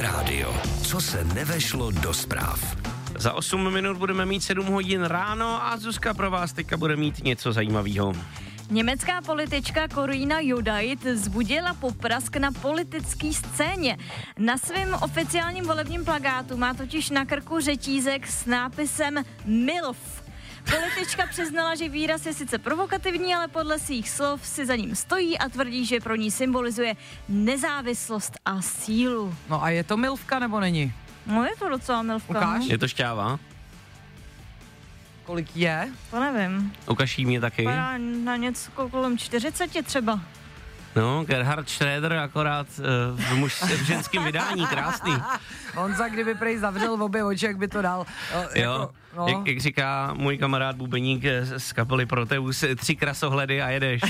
Radio. Co se nevešlo do zpráv? Za 8 minut budeme mít 7 hodin ráno a Zuzka pro vás teďka bude mít něco zajímavého. Německá politička Corinna Judith vzbudila poprask na politické scéně. Na svém oficiálním volebním plakátu má totiž na krku řetízek s nápisem MILF. Politička přiznala, že výraz je sice provokativní, ale podle svých slov si za ním stojí a tvrdí, že pro ní symbolizuje nezávislost a sílu. No a je to milfka nebo není? No je to docela milfka. Ukáž? Je to šťáva? Kolik je? To nevím. Ukaž jí mě taky. Vypadá na něco kolem 40 třeba. No, Gerhard Schröder akorát v ženském vydání, krásný. Honza, kdyby prej zavřel obě oči, jak by to dal. Jo, no. jak říká můj kamarád bubeník z kapely Proteus, 3 krasohledy a jedeš.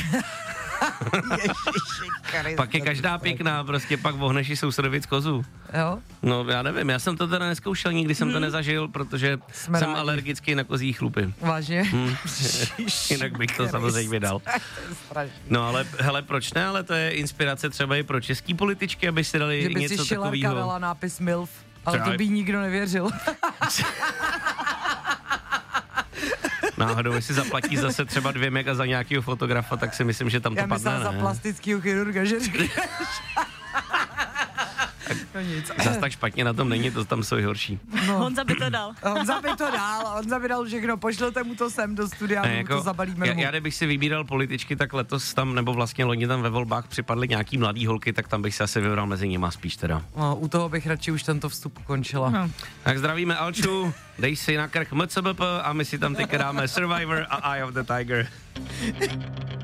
Pak je každá pěkná, prostě pak vohneš i sousedovic kozu. Jo? No já nevím, já jsem to teda neskoušel, nikdy jsem to nezažil, protože jsem alergický na kozí chlupy. Vážně? Jinak bych to samozřejmě dal. No ale hele, proč ne, ale to je inspirace třeba i pro český političky, aby si dali Kdyby něco si Šilarka takového. dala nápis MILF, ale Třeba to by nikdo nevěřil. Náhodou, jestli zaplatí zase třeba 2 mega za nějakého fotografa, tak si myslím, že tam to Já padne, myslím za plastického chirurga, že řekneš. No nic. Zas tak špatně na tom není, to tam jsou i horší. No. Honza by to dal. Honza by dal všechno, pošlete mu to sem do studia, my mu to zabalíme. Já kdybych si vybíral političky, tak letos tam, nebo vlastně loni tam ve volbách připadly nějaký mladý holky, tak tam bych se asi vybral mezi nima spíš teda. No, u toho bych radši už tento vstup ukončila. No. Tak zdravíme Alču, dej si na krk MCBP a my si tam teď dáme Survivor a Eye of the Tiger.